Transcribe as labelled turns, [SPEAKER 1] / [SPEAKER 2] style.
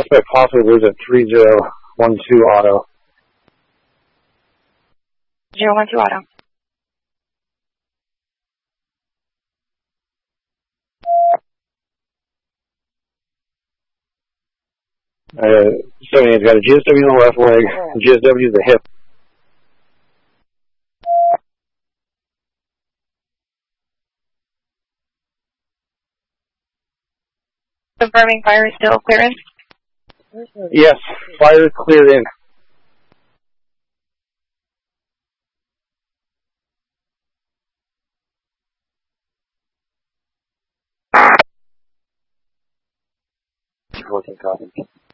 [SPEAKER 1] Suspect possibly lives at 3012 Auto.
[SPEAKER 2] 012 Auto.
[SPEAKER 1] Somebody's got a GSW in the left leg, GSW in the hip.
[SPEAKER 2] Confirming fire is still clear in?
[SPEAKER 1] Yes, fire cleared in. Copy.